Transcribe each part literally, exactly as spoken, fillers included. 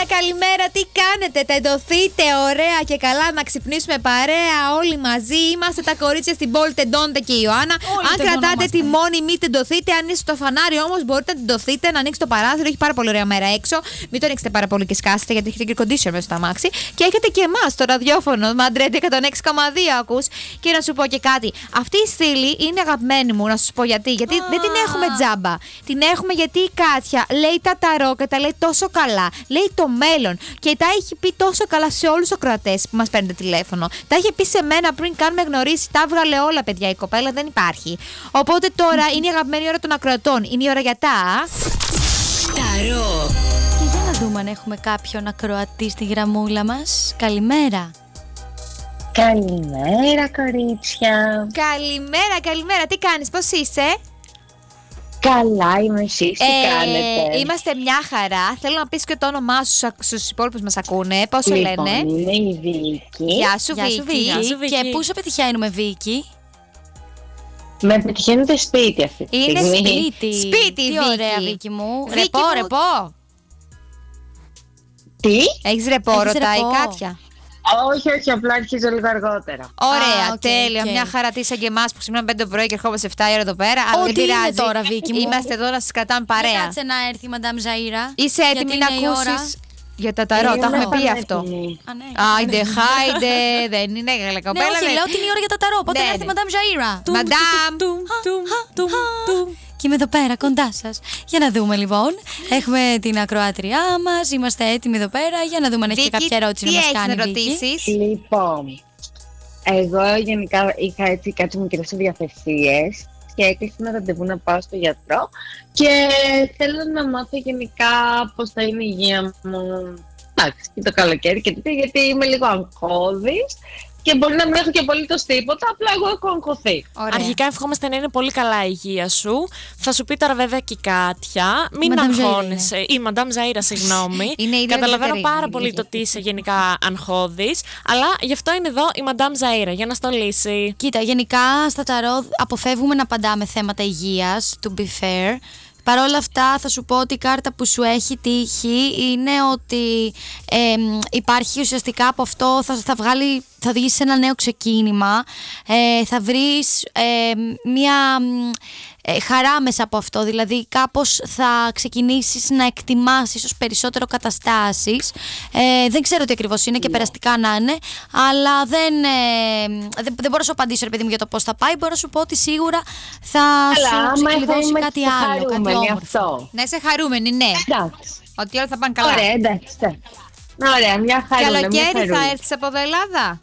Καλημέρα, καλημέρα, τι κάνετε? Τεντωθείτε ωραία και καλά να ξυπνήσουμε παρέα όλοι μαζί. Είμαστε τα κορίτσια στην πόλη, Τεντώντε και η Ιωάννα. Όλοι αν κρατάτε τη μόνη, μην τεντωθείτε. Αν είστε στο φανάρι όμως, μπορείτε να τεντωθείτε, να ανοίξετε το παράθυρο. Έχει πάρα πολύ ωραία μέρα έξω. Μην το ανοίξετε πάρα πολύ και σκάσετε, γιατί έχετε και condition μέσα στο αμάξι. Και έχετε και εμάς το ραδιόφωνο. Μαντρέντε εκατόν έξι κόμμα δύο ακούς. Και να σου πω και κάτι. Αυτή η στήλη είναι αγαπημένη μου, να σου πω γιατί. Γιατί δεν την έχουμε τζάμπα. Την έχουμε γιατί η Κάτια λέει τα ταρό και τα λέει τόσο καλά. Λέει το μέλλον. Και τα έχει πει τόσο καλά σε όλους τους ακροατές που μας παίρνετε τηλέφωνο. Τα είχε πει σε μένα πριν καν με γνωρίσει. Τα έβγαλε όλα, παιδιά. Η κοπέλα δεν υπάρχει. Οπότε τώρα είναι η αγαπημένη ώρα των ακροατών. Είναι η ώρα για τα ταρό. Και για να δούμε αν έχουμε κάποιον ακροατή στη γραμμούλα μας. Καλημέρα. Καλημέρα, κορίτσια. Καλημέρα, καλημέρα. Τι κάνεις, πώς είσαι? Καλά είμαι, εσείς τι Ε, κάνετε? Είμαστε μια χαρά. Θέλω να πεις και το όνομά σου στους υπόλοιπους που μας ακούνε. Πώς σε Λοιπόν, λένε? είμαι η Βίκη. Γεια σου, Γεια σου, Βίκη. Βίκη. Και Βίκη. πού σε πετυχαίνουμε, Βίκη? Με πετυχαίνετε σπίτι αυτή τη Είναι στιγμή. Σπίτι. Σπίτι, Τι Βίκη. ωραία, Βίκη μου. Βίκη Ρεπό, μου. ρεπό. Τι? Έχεις ρεπό, Έχεις ρωτάει η ρεπό. Κάτια. Όχι, όχι, απλά αρχίζω λίγο αργότερα. Ωραία, Α, οκ, τέλεια. οκ. Μια χαρά τι σαν και εμάς που ξυπνάμε πέντε το πρωί και ερχόμαστε επτά η ώρα εδώ πέρα. Αλλά Ό,τι δεν είναι πειράζει. τώρα, Βίκη μου. Είμαστε εδώ να σας κρατάμε Για παρέα. Κάτσε να έρθει η Μαντάμ Ζαΐρα. Είσαι έτοιμη γιατί να είναι η ώρα. ακούσεις για τα ταρό? Τα έχουμε πει αυτό. Α, ναι. Άιντε, χάιντε, δεν είναι καλή Ναι, κοπέλα. όχι, δεν- λέω ότι είναι η ώρα για τα ταρό. Πότε Ναι, να έρθει η ναι. Μαντάμ Ζαΐρα. Μαντάμ. Τουμ, τουμ, τουμ, τουμ. Και είμαι εδώ πέρα κοντά σας. Για να δούμε λοιπόν. Έχουμε την ακροάτριά μας. Είμαστε έτοιμοι εδώ πέρα. Για να δούμε αν έχει και Βίκη, κάποια ερώτηση τι να μας έχεις κάνει. να Βίκη. ρωτήσεις? Λοιπόν, εγώ γενικά είχα έτσι κάτι μικρές αδιαθεσίες και έκλεισα ένα ραντεβού να πάω στο γιατρό και θέλω να μάθω γενικά πώς θα είναι η υγεία μου. Εντάξει, και το καλοκαίρι και τέτοια, γιατί είμαι λίγο αγχώδης και μπορεί να μην έχω και απολύτως τίποτα, απλά εγώ έχω αγχωθεί. Ωραία. Αρχικά ευχόμαστε να είναι πολύ καλά η υγεία σου. Θα σου πει τώρα βέβαια και η Κάτια. Μην Μαντάμ αγχώνεσαι. Η Μαντάμ Ζαΐρα, συγγνώμη. Είναι η Καταλαβαίνω δεύτερη. πάρα πολύ το ότι είσαι γενικά αγχώδης. Αλλά γι' αυτό είναι εδώ η Μαντάμ Ζαΐρα για να στο λύσει. Κοίτα, γενικά στα ταρό αποφεύγουμε να απαντάμε θέματα υγείας, to be fair. Παρ' όλα αυτά θα σου πω ότι η κάρτα που σου έχει τύχει είναι ότι εμ, υπάρχει ουσιαστικά από αυτό θα, θα βγάλει, θα οδηγήσει σε ένα νέο ξεκίνημα, ε, θα βρεις ε, μια ε, χαρά μέσα από αυτό, δηλαδή κάπως θα ξεκινήσεις να εκτιμάς ίσως περισσότερο καταστάσεις, ε, δεν ξέρω τι ακριβώς είναι και περαστικά να είναι, αλλά δεν, ε, δεν, δεν μπορώ να σου απαντήσω ρε παιδί μου για το πώς θα πάει, μπορώ να σου πω ότι σίγουρα θα Αλλά σου άμα θα ξεκλειδώσει είμαι κάτι άλλο, κάτι χαρούμενη όμορφο. αυτό. Να είσαι χαρούμενη, ναι. Εντάξει. Ότι όλα θα πάνε καλά. Ωραία, εντάξει. εντάξει. Ωραία, μια χαρούλα, μια Καλοκαίρι θα χαρούλα. έρθεις από εδώ Ελλάδα?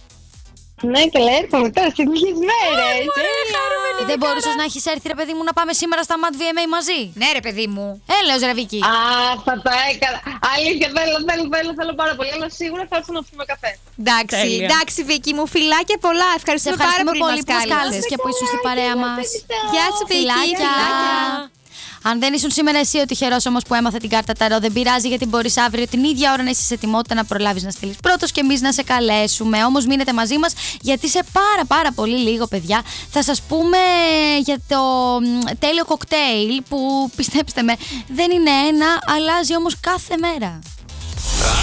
Ναι, καλά, έρχομαι τώρα σε λίγες μέρες. Ε, δεν μπορούσες να έχεις έρθει ρε παιδί μου να πάμε σήμερα στα Mad βι εμ έι μαζί? Ναι ρε παιδί μου. Έλεος ρε Βίκη. Α, θα το έκανα. Αλήθεια, θέλω, θέλω, θέλω, θέλω πάρα πολύ. Αλλά σίγουρα θα έρθω να πιούμε καφέ. Εντάξει, Τέλεια. εντάξει Βίκη μου, φιλάκια πολλά. Σε Ευχαριστούμε, ευχαριστούμε πάρα πολύ πολύ που μας κάλεσες και που ήσουν στην παρέα μας. Γεια σου Βίκη, Φιλάκια. φιλάκια. Αν δεν ήσουν σήμερα εσύ ο τυχερός όμως που έμαθε την κάρτα ταρό, δεν πειράζει γιατί μπορείς αύριο την ίδια ώρα να είσαι σε ετοιμότητα να προλάβεις να στείλεις πρώτος και εμείς να σε καλέσουμε. Όμως μείνετε μαζί μας γιατί σε πάρα πάρα πολύ λίγο, παιδιά, θα σας πούμε για το μ, τέλειο κοκτέιλ που πιστέψτε με δεν είναι ένα, αλλάζει όμως κάθε μέρα.